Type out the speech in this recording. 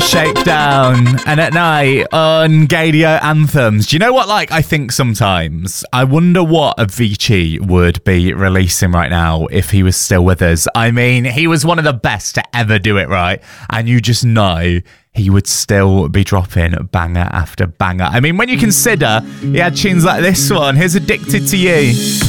Shakedown, and at night on Gadio Anthems. Do you know what, I think sometimes? I wonder what Avicii would be releasing right now if he was still with us. I mean, he was one of the best to ever do it, right? And you just know he would still be dropping banger after banger. I mean, when you consider he had tunes like this one, here's Addicted to You.